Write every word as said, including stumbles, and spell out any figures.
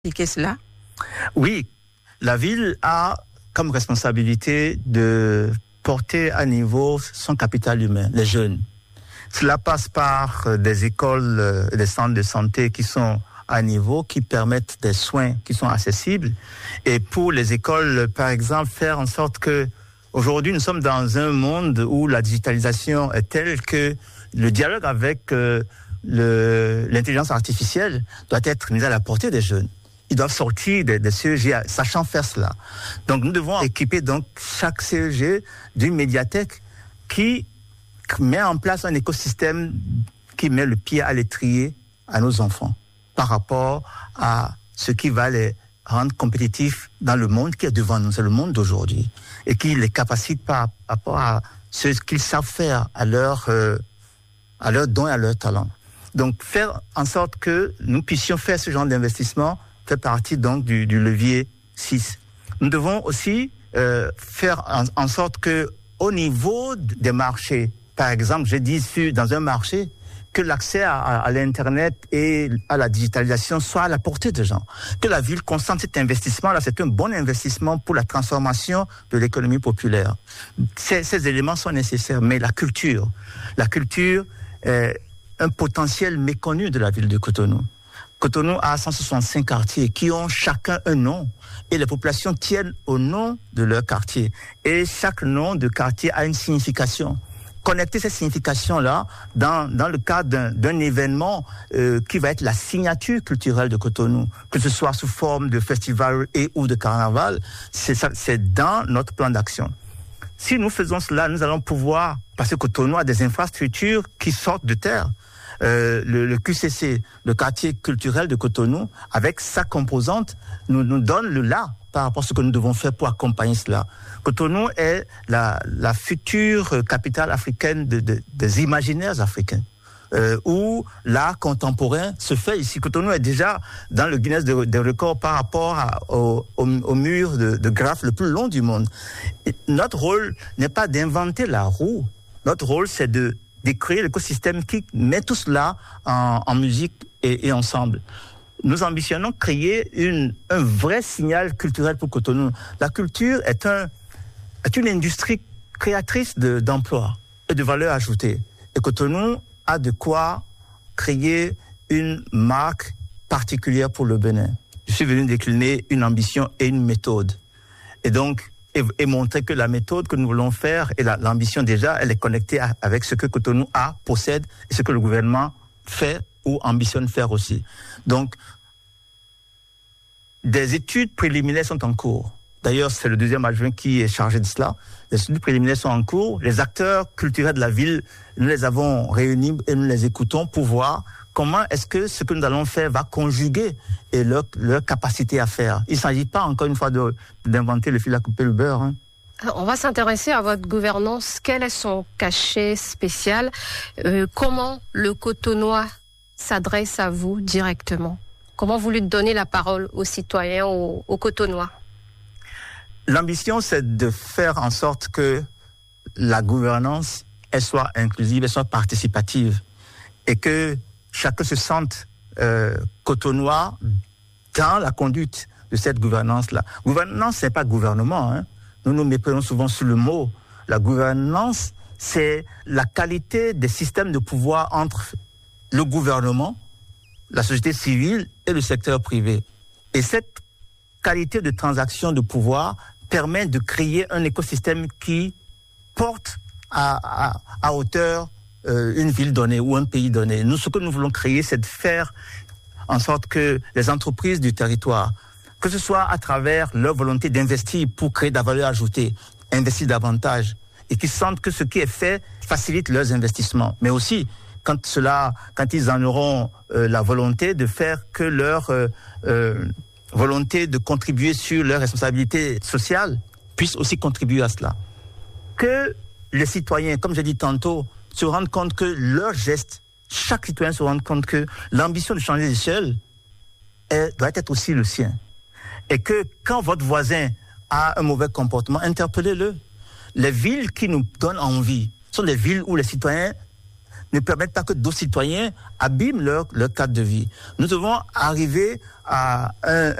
expliquer cela? Oui, la ville a comme responsabilité de porter à niveau son capital humain, les jeunes. Cela passe par des écoles, des centres de santé qui sont à niveau, qui permettent des soins qui sont accessibles. Et pour les écoles, par exemple, faire en sorte que aujourd'hui, nous sommes dans un monde où la digitalisation est telle que le dialogue avec euh, le, l'intelligence artificielle doit être mis à la portée des jeunes. Ils doivent sortir de, de C E G sachant faire cela. Donc nous devons équiper donc chaque C E G d'une médiathèque qui met en place un écosystème qui met le pied à l'étrier à nos enfants par rapport à ce qui va les rendre compétitifs dans le monde qui est devant nous, c'est le monde d'aujourd'hui, et qui les capacite par rapport à ce qu'ils savent faire, à leur, euh, à leur don et à leur talent. Donc faire en sorte que nous puissions faire ce genre d'investissement fait partie donc du, du levier six. Nous devons aussi euh, faire en, en sorte que au niveau des marchés, par exemple, je dis dans un marché, que l'accès à, à, à l'internet et à la digitalisation soit à la portée des gens. Que la ville concentre cet investissement-là, c'est un bon investissement pour la transformation de l'économie populaire. Ces, ces éléments sont nécessaires, mais la culture, la culture est un potentiel méconnu de la ville de Cotonou. Cotonou a cent soixante-cinq quartiers qui ont chacun un nom et les populations tiennent au nom de leur quartier. Et chaque nom de quartier a une signification. Connecter cette signification-là dans, dans le cadre d'un, d'un événement euh, qui va être la signature culturelle de Cotonou, que ce soit sous forme de festival et ou de carnaval, c'est, ça, c'est dans notre plan d'action. Si nous faisons cela, nous allons pouvoir, parce que Cotonou a des infrastructures qui sortent de terre. Euh, le, le Q C C, le quartier culturel de Cotonou, avec sa composante, nous, nous donne le là par rapport à ce que nous devons faire pour accompagner cela. Cotonou est la, la future capitale africaine de, de, des imaginaires africains, euh, où l'art contemporain se fait ici. Cotonou est déjà dans le Guinness des de records par rapport à, au, au, au mur de, de graphe le plus long du monde. Et notre rôle n'est pas d'inventer la roue. Notre rôle, c'est de, de créer l'écosystème qui met tout cela en, en musique et, et ensemble. Nous ambitionnons créer une, un vrai signal culturel pour Cotonou. La culture est, un, est une industrie créatrice de, d'emplois et de valeur ajoutée. Et Cotonou a de quoi créer une marque particulière pour le Bénin. Je suis venu décliner une ambition et une méthode. Et donc, et, et montrer que la méthode que nous voulons faire et la, l'ambition déjà, elle est connectée à, avec ce que Cotonou a, possède et ce que le gouvernement fait ou ambitionne faire aussi. Donc, des études préliminaires sont en cours. D'ailleurs, c'est le deuxième adjoint qui est chargé de cela. Les études préliminaires sont en cours. Les acteurs culturels de la ville, nous les avons réunis et nous les écoutons pour voir comment est-ce que ce que nous allons faire va conjuguer et leur, leur capacité à faire. Il ne s'agit pas, encore une fois, de, d'inventer le fil à couper le beurre. Hein. On va s'intéresser à votre gouvernance. Quel est son cachet spécial? euh, Comment le Cotonois s'adresse à vous directement? Comment vous lui donnez la parole aux citoyens, aux, aux Cotonois? L'ambition, c'est de faire en sorte que la gouvernance, elle soit inclusive, elle soit participative, et que chacun se sente euh, Cotonois dans la conduite de cette gouvernance-là. Gouvernance, c'est pas gouvernement. Hein. Nous nous méprenons souvent sur le mot. La gouvernance, c'est la qualité des systèmes de pouvoir entre le gouvernement, la société civile et le secteur privé. Et cette qualité de transaction de pouvoir permet de créer un écosystème qui porte à, à, à hauteur euh, une ville donnée ou un pays donné. Nous, ce que nous voulons créer, c'est de faire en sorte que les entreprises du territoire, que ce soit à travers leur volonté d'investir pour créer de la valeur ajoutée, investir davantage, et qu'ils sentent que ce qui est fait facilite leurs investissements, mais aussi quand cela, quand ils en auront euh, la volonté de faire que leur euh, euh, volonté de contribuer sur leurs responsabilités sociales puisse aussi contribuer à cela. Que les citoyens, comme j'ai dit tantôt, se rendent compte que leurs gestes, chaque citoyen se rende compte que l'ambition de changer d'échelle est, doit être aussi le sien. Et que quand votre voisin a un mauvais comportement, interpellez-le. Les villes qui nous donnent envie sont des villes où les citoyens ne permettent pas que d'autres citoyens abîment leur, leur cadre de vie. Nous devons arriver à un,